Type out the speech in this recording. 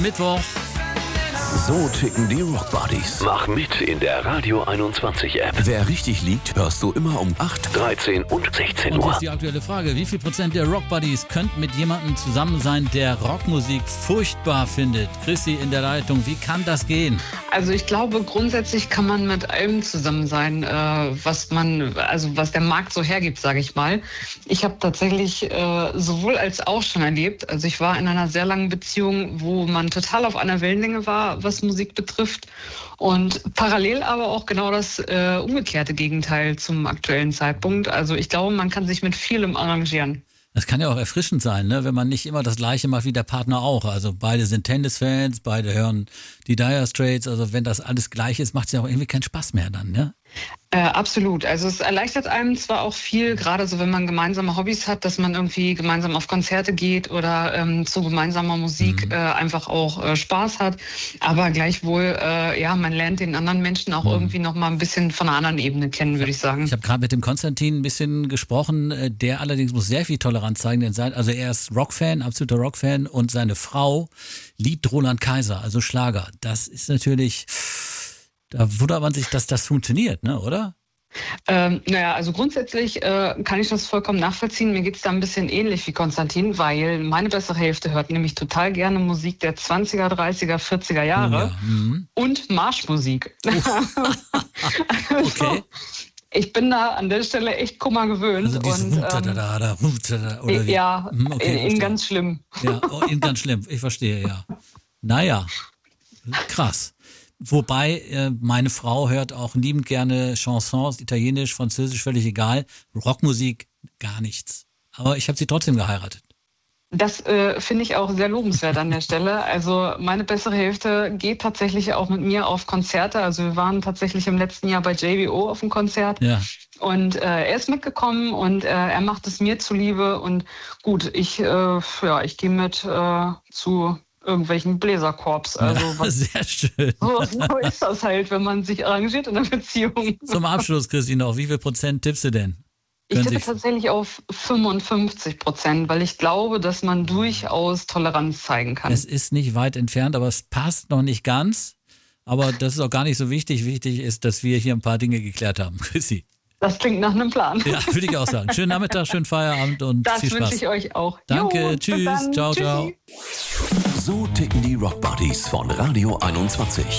Mittwoch. So ticken die Rockbuddies. Mach mit in der Radio 21 App. Wer richtig liegt, hörst du immer um 8, 13 und 16 Und hier Uhr. ist die aktuelle Frage. Wie viel Prozent der Rockbuddies könnten mit jemandem zusammen sein, der Rockmusik furchtbar findet? Chrissy in der Leitung, wie kann das gehen? Also ich glaube, grundsätzlich kann man mit allem zusammen sein, was der Markt so hergibt, sage ich mal. Ich habe tatsächlich sowohl als auch schon erlebt. Also ich war in einer sehr langen Beziehung, wo man total auf einer Wellenlänge war, was Musik betrifft. Und parallel aber auch genau das umgekehrte Gegenteil zum aktuellen Zeitpunkt. Also ich glaube, man kann sich mit vielem arrangieren. Das kann ja auch erfrischend sein, ne? Wenn man nicht immer das Gleiche macht wie der Partner auch. Also beide sind Tennisfans, beide hören die Dire Straits. Also wenn das alles gleich ist, macht es ja auch irgendwie keinen Spaß mehr dann, ne? Absolut. Also es erleichtert einem zwar auch viel, gerade so wenn man gemeinsame Hobbys hat, dass man irgendwie gemeinsam auf Konzerte geht oder zu gemeinsamer Musik einfach auch Spaß hat. Aber gleichwohl, man lernt den anderen Menschen auch irgendwie noch mal ein bisschen von einer anderen Ebene kennen, würde ich sagen. Ich habe gerade mit dem Konstantin ein bisschen gesprochen. Der allerdings muss sehr viel Toleranz zeigen. Denn also er ist Rockfan, absoluter Rockfan. Und seine Frau liebt Roland Kaiser, also Schlager. Das ist natürlich... Da wundert man sich, dass das funktioniert, ne, oder? Also grundsätzlich kann ich das vollkommen nachvollziehen. Mir geht's da ein bisschen ähnlich wie Konstantin, weil meine bessere Hälfte hört nämlich total gerne Musik der 20er, 30er, 40er Jahre und Marschmusik. Okay. Ich bin da an der Stelle echt Kummer gewöhnt. Also dieses oder wie? Ja, in ganz schlimm. Ja, in ganz schlimm. Ich verstehe, ja. Naja, krass. Wobei meine Frau hört auch liebend gerne Chansons, Italienisch, Französisch, völlig egal. Rockmusik, gar nichts. Aber ich habe sie trotzdem geheiratet. Das finde ich auch sehr lobenswert an der Stelle. Also meine bessere Hälfte geht tatsächlich auch mit mir auf Konzerte. Also wir waren tatsächlich im letzten Jahr bei JBO auf dem Konzert. Ja. Und er ist mitgekommen und er macht es mir zuliebe. Und gut, ich gehe mit zu irgendwelchen Bläserkorps. Also sehr schön. So ist das halt, wenn man sich arrangiert in einer Beziehung. Zum Abschluss, Christi, noch, wie viel Prozent tippst du denn? Ich tippe tatsächlich auf 55%, weil ich glaube, dass man durchaus Toleranz zeigen kann. Es ist nicht weit entfernt, aber es passt noch nicht ganz. Aber das ist auch gar nicht so wichtig. Wichtig ist, dass wir hier ein paar Dinge geklärt haben. Chrissy. Das klingt nach einem Plan. Ja, würde ich auch sagen. Schönen Nachmittag, schönen Feierabend und viel Spaß. Das wünsche ich euch auch. Danke, tschüss, ciao, ciao. So ticken die Rockbuddies von Radio 21.